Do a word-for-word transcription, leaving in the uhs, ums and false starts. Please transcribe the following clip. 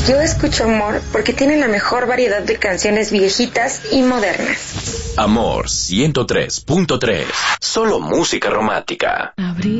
Yo escucho Amor porque tiene la mejor variedad de canciones viejitas y modernas. Amor ciento tres punto tres. Solo música romántica. Abrí